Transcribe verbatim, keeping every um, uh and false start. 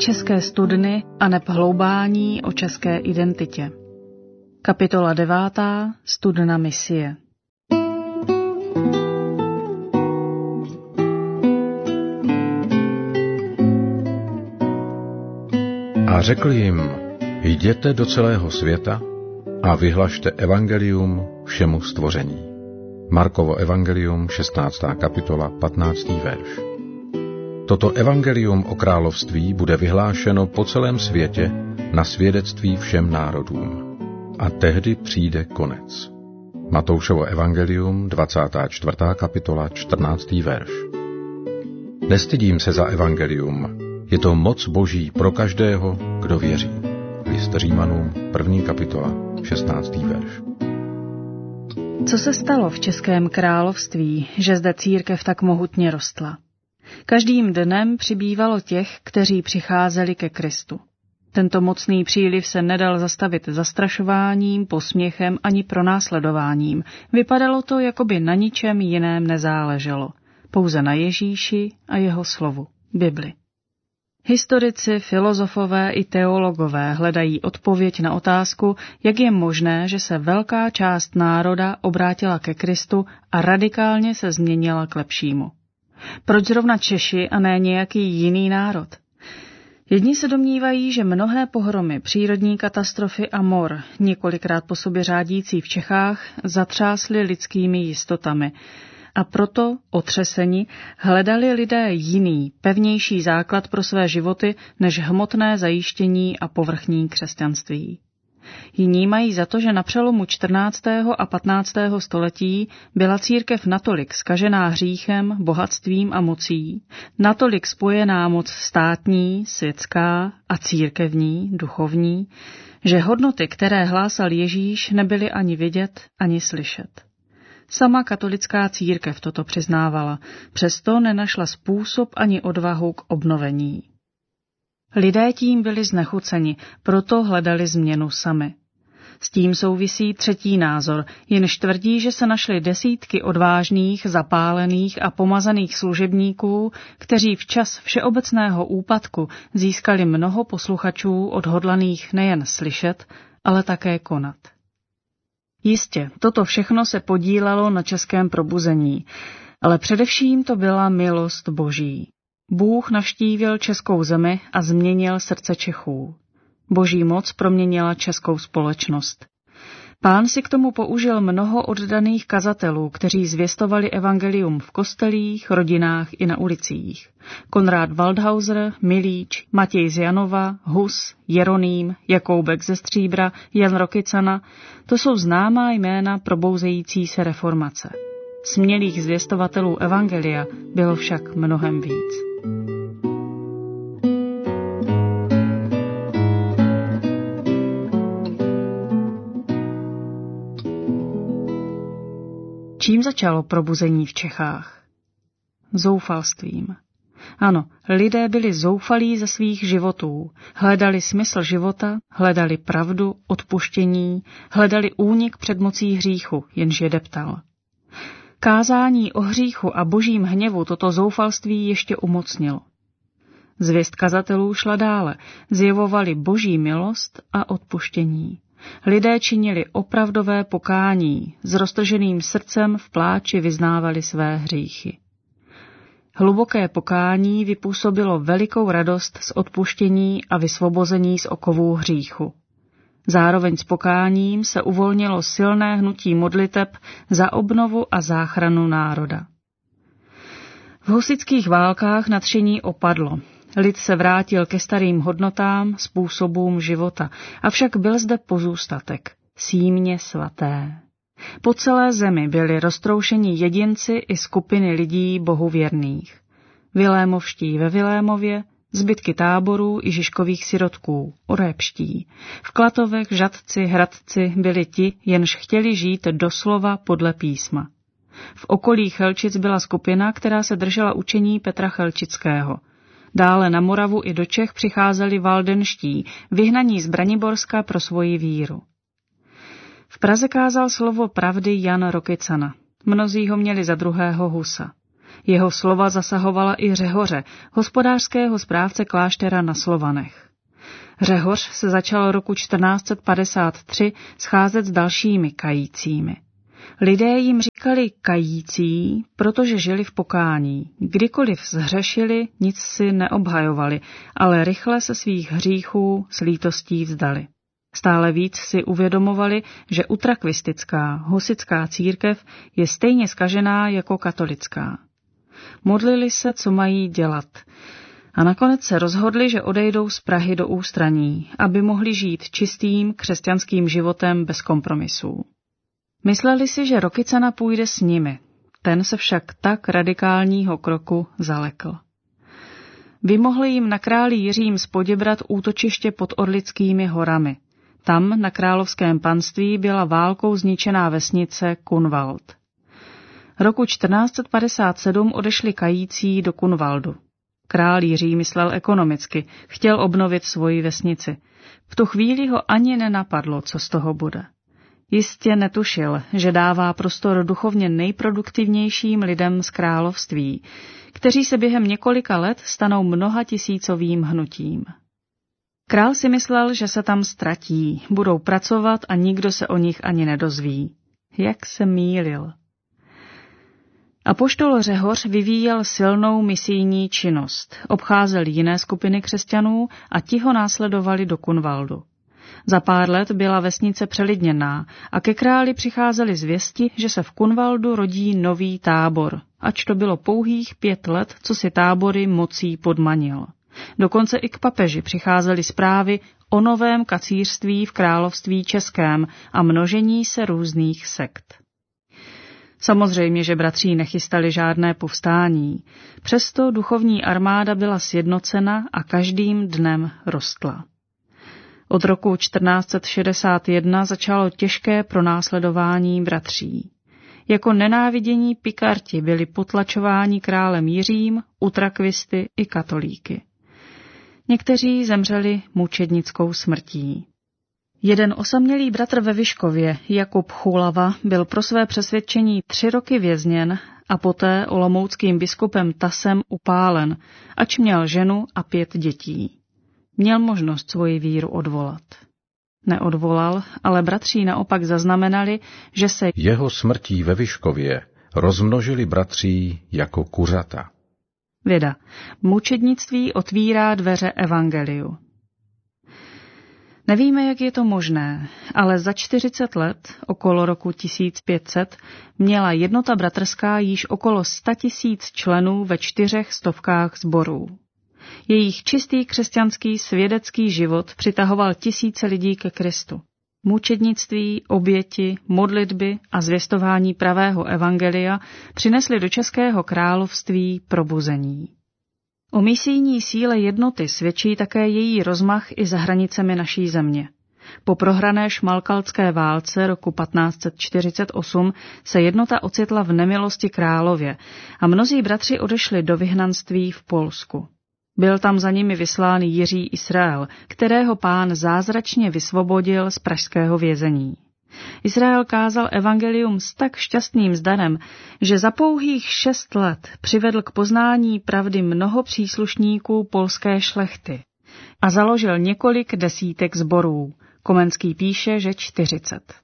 České studny a neb hloubání o české identitě. Kapitola devátá. Studna misie. A řekl jim, jděte do celého světa a vyhlašte evangelium všemu stvoření. Markovo evangelium, šestnáctá kapitola, patnáctý verš. Toto evangelium o království bude vyhlášeno po celém světě na svědectví všem národům. A tehdy přijde konec. Matoušovo evangelium, dvacátá čtvrtá kapitola, čtrnáctý verš. Nestydím se za evangelium, je to moc Boží pro každého, kdo věří. List Římanům, první kapitola, šestnáctý verš. Co se stalo v Českém království, že zde církev tak mohutně rostla? Každým dnem přibývalo těch, kteří přicházeli ke Kristu. Tento mocný příliv se nedal zastavit zastrašováním, posměchem ani pronásledováním. Vypadalo to, jako by na ničem jiném nezáleželo. Pouze na Ježíši a jeho slovu, Bibli. Historici, filozofové i teologové hledají odpověď na otázku, jak je možné, že se velká část národa obrátila ke Kristu a radikálně se změnila k lepšímu. Proč zrovna Češi a ne nějaký jiný národ? Jedni se domnívají, že mnohé pohromy, přírodní katastrofy a mor, několikrát po sobě řádící v Čechách, zatřásly lidskými jistotami. A proto, otřeseni, hledali lidé jiný, pevnější základ pro své životy než hmotné zajištění a povrchní křesťanství. Jiní mají za to, že na přelomu čtrnáctého a patnáctého století byla církev natolik zkažená hříchem, bohatstvím a mocí, natolik spojená moc státní, světská a církevní, duchovní, že hodnoty, které hlásal Ježíš, nebyly ani vidět, ani slyšet. Sama katolická církev toto přiznávala, přesto nenašla způsob ani odvahu k obnovení. Lidé tím byli znechuceni, proto hledali změnu sami. S tím souvisí třetí názor, jenž tvrdí, že se našly desítky odvážných, zapálených a pomazaných služebníků, kteří včas všeobecného úpadku získali mnoho posluchačů odhodlaných nejen slyšet, ale také konat. Jistě, toto všechno se podílelo na českém probuzení, ale především to byla milost Boží. Bůh navštívil českou zemi a změnil srdce Čechů. Boží moc proměnila českou společnost. Pán si k tomu použil mnoho oddaných kazatelů, kteří zvěstovali evangelium v kostelích, rodinách i na ulicích. Konrád Waldhauser, Milíč, Matěj z Janova, Hus, Jeroným, Jakoubek ze Stříbra, Jan Rokycana, to jsou známá jména probouzející se reformace. Smělých zvěstovatelů evangelia bylo však mnohem víc. Čím začalo probuzení v Čechách? Zoufalstvím. Ano, lidé byli zoufalí ze svých životů, hledali smysl života, hledali pravdu, odpuštění, hledali únik před mocí hříchu, jenž je deptal. Kázání o hříchu a božím hněvu toto zoufalství ještě umocnilo. Zvěst kazatelů šla dále, zjevovali boží milost a odpuštění. Lidé činili opravdové pokání, s roztrženým srdcem v pláči vyznávali své hříchy. Hluboké pokání vypůsobilo velikou radost z odpuštění a vysvobození z okovů hříchu. Zároveň s pokáním se uvolnilo silné hnutí modliteb za obnovu a záchranu národa. V husitských válkách nadšení opadlo. Lid se vrátil ke starým hodnotám, způsobům života, avšak byl zde pozůstatek, símě svaté. Po celé zemi byli roztroušeni jedinci i skupiny lidí Bohu věrných. Vilémovští ve Vilémově, zbytky táborů i žižkových sirotků, Orépští. V Klatovech, Žatci, Hradci byli ti, jenž chtěli žít doslova podle písma. V okolí Chelčic byla skupina, která se držela učení Petra Chelčického. Dále na Moravu i do Čech přicházeli valdenští, vyhnaní z Braniborska pro svoji víru. V Praze kázal slovo pravdy Jan Rokycana. Mnozí ho měli za druhého Husa. Jeho slova zasahovala i Řehoře, hospodářského správce kláštera na Slovanech. Řehoř se začal roku čtrnáct set padesát tři scházet s dalšími kajícími. Lidé jim říkali kající, protože žili v pokání. Kdykoliv zhřešili, nic si neobhajovali, ale rychle se svých hříchů s lítostí vzdali. Stále víc si uvědomovali, že utrakvistická, husitská církev je stejně zkažená jako katolická. Modlili se, co mají dělat. A nakonec se rozhodli, že odejdou z Prahy do ústraní, aby mohli žít čistým křesťanským životem bez kompromisů. Mysleli si, že Rokycana půjde s nimi, ten se však tak radikálního kroku zalekl. Vymohli jim na králi Jiřím z Poděbrad útočiště pod Orlickými horami. Tam na královském panství byla válkou zničená vesnice Kunvald. Roku čtrnáct set padesát sedm odešli kající do Kunvaldu. Král Jiří myslel ekonomicky, chtěl obnovit svoji vesnici. V tu chvíli ho ani nenapadlo, co z toho bude. Jistě netušil, že dává prostor duchovně nejproduktivnějším lidem z království, kteří se během několika let stanou mnoha tisícovým hnutím. Král si myslel, že se tam ztratí, budou pracovat a nikdo se o nich ani nedozví. Jak se mýlil. Apoštol Řehoř vyvíjel silnou misijní činnost, obcházel jiné skupiny křesťanů a ti ho následovali do Kunvaldu. Za pár let byla vesnice přelidněná a ke králi přicházely zvěsti, že se v Kunvaldu rodí nový tábor, ač to bylo pouhých pět let, co si tábory mocí podmanil. Dokonce i k papeži přicházely zprávy o novém kacířství v království českém a množení se různých sekt. Samozřejmě, že bratří nechystali žádné povstání, přesto duchovní armáda byla sjednocena a každým dnem rostla. Od roku čtrnáct set šedesát jedna začalo těžké pronásledování bratří. Jako nenávidění pikarti byli potlačováni králem Jiřím, utrakvisty i katolíky. Někteří zemřeli mučednickou smrtí. Jeden osamělý bratr ve Vyškově, Jakub Chulava, byl pro své přesvědčení tři roky vězněn a poté olomouckým biskupem Tasem upálen, ač měl ženu a pět dětí. Měl možnost svoji víru odvolat. Neodvolal, ale bratří naopak zaznamenali, že se jeho smrtí ve Vyškově rozmnožili bratří jako kuřata. Věda. Mučednictví otvírá dveře evangeliu. Nevíme, jak je to možné, ale za čtyřicet let, okolo roku tisíc pět set, měla jednota bratrská již okolo sta tisíc členů ve čtyřech stovkách sborů. Jejich čistý křesťanský svědecký život přitahoval tisíce lidí ke Kristu. Mučednictví, oběti, modlitby a zvěstování pravého evangelia přinesly do Českého království probuzení. O misijní síle jednoty svědčí také její rozmach i za hranicemi naší země. Po prohrané šmalkalské válce roku patnáct set čtyřicet osm se jednota ocitla v nemilosti králově a mnozí bratři odešli do vyhnanství v Polsku. Byl tam za nimi vyslán Jiří Israel, kterého Pán zázračně vysvobodil z pražského vězení. Izrael kázal evangelium s tak šťastným zdarem, že za pouhých šest let přivedl k poznání pravdy mnoho příslušníků polské šlechty a založil několik desítek sborů. Komenský píše, že čtyřicet.